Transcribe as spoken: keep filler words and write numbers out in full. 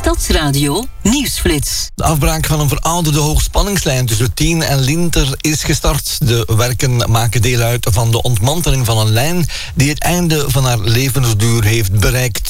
Stadsradio Nieuwsflits. De afbraak van een verouderde hoogspanningslijn tussen Tien en Linter is gestart. De werken maken deel uit van de ontmanteling van een lijn die het einde van haar levensduur heeft bereikt.